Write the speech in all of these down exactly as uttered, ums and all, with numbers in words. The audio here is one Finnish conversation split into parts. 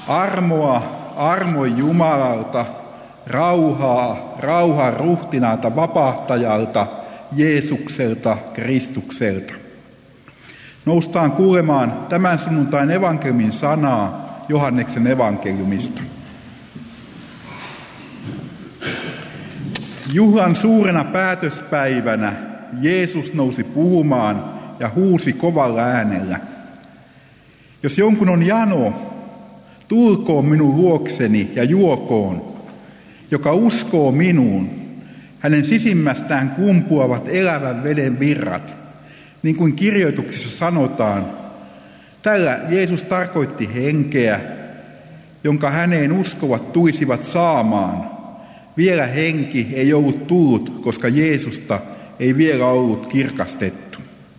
Armoa, armon Jumalalta, rauhaa, rauhan ruhtinaalta, vapahtajalta, Jeesukselta, Kristukselta. Noustaan kuulemaan tämän sunnuntain evankeliumin sanaa Johanneksen evankeliumista. Juhlan suurena päätöspäivänä Jeesus nousi puhumaan ja huusi kovalla äänellä: jos jonkun on jano, tulkoon minun luokseni ja juokoon. Joka uskoo minuun, hänen sisimmästään kumpuavat elävän veden virrat. Niin kuin kirjoituksissa sanotaan, tällä Jeesus tarkoitti henkeä, jonka häneen uskovat tulisivat saamaan. Vielä henki ei ollut tullut, koska Jeesusta ei vielä ollut kirkastettu.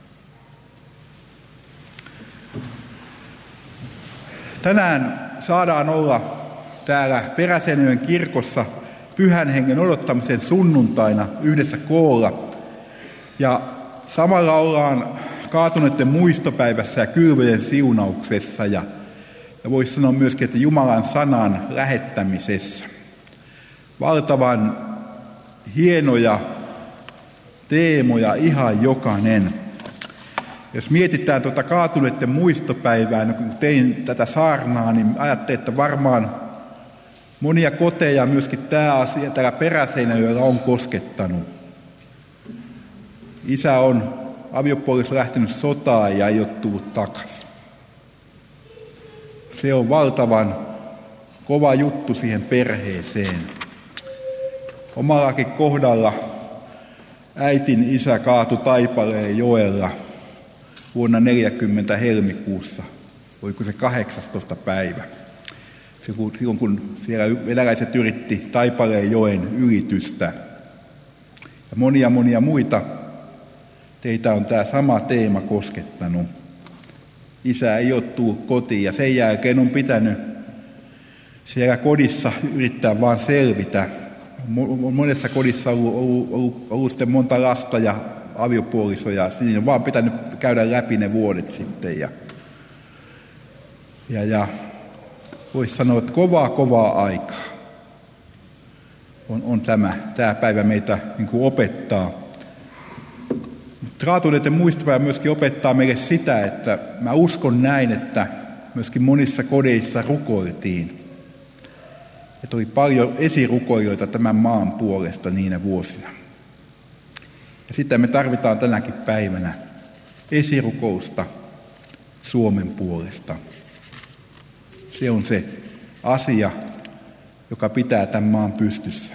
Tänään saadaan olla täällä Peräseinäjoen kirkossa Pyhän Hengen odottamisen sunnuntaina yhdessä koolla. Ja samalla ollaan kaatuneiden muistopäivässä ja kylvöjen siunauksessa ja, ja voisi sanoa myöskin, että Jumalan sanan lähettämisessä. Valtavan hienoja teemoja ihan jokainen. Jos mietitään tuota kaatuneiden muistopäivää, niin kun tein tätä saarnaa, niin ajattelin, että varmaan monia koteja myöskin tämä asia täällä Peräseinäjoella on koskettanut. Isä on aviopuoliso lähtenyt sotaan ja ei ole tullut takaisin. Se on valtavan kova juttu siihen perheeseen. Omallakin kohdalla äitin isä kaatui Taipaleen joella vuonna neljäkymmentä helmikuussa. Oliko se kahdeksastoista päivä? Silloin kun siellä venäläiset yritti Taipaleen joen ylitystä. Ja monia monia muita teitä on tämä sama teema koskettanut. Isä ei ole tullut kotiin ja sen jälkeen on pitänyt siellä kodissa yrittää vaan selvitä. Monessa kodissa on ollut, ollut, ollut, ollut sitten monta lasta ja aviopuolisoja. Siinä on vaan pitänyt käydä läpi ne vuodet sitten. Ja, ja, ja voisi sanoa, että kovaa kovaa aikaa on, on tämä, tämä päivä meitä niin kuin opettaa. Kaatuneiden muistopäivä myöskin opettaa meille sitä, että mä uskon näin, että myöskin monissa kodeissa rukoiltiin. Että oli paljon esirukoilijoita tämän maan puolesta niinä vuosina. Ja sitä me tarvitaan tänäkin päivänä esirukousta Suomen puolesta. Se on se asia, joka pitää tämän maan pystyssä.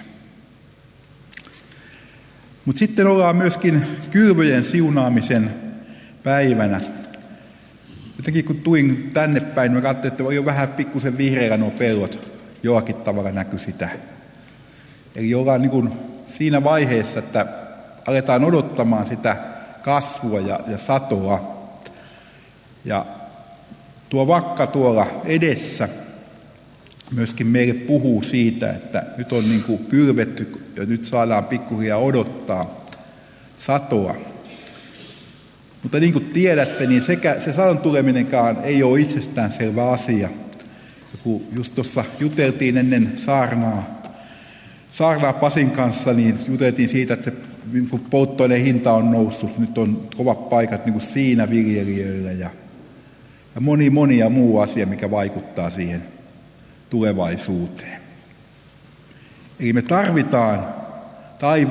Mutta sitten ollaan myöskin kylvöjen siunaamisen päivänä. Jotenkin kun tulin tänne päin, mä katsoin, että oli jo vähän pikkusen vihreillä nuo pellot. Jollakin tavalla näkyi sitä. Eli ollaan niin kuin siinä vaiheessa, että aletaan odottamaan sitä kasvua ja, ja satoa. Ja tuo vakka tuolla edessä myöskin meille puhuu siitä, että nyt on niin kuin kylvetty ja nyt saadaan pikkuhiljaa odottaa satoa. Mutta niin kuin tiedätte, niin sekä, se sadon tuleminenkaan ei ole itsestäänselvä asia. Ja kun just tuossa juteltiin ennen saarnaa, saarnaa Pasin kanssa, niin juteltiin siitä, että se niin kuin polttoaineen hinta on noussut. Nyt on kovat paikat niin kuin siinä viljelijöillä ja, ja moni monia muu asia, mikä vaikuttaa siihen tulevaisuuteen. Eli me tarvitaan taivaan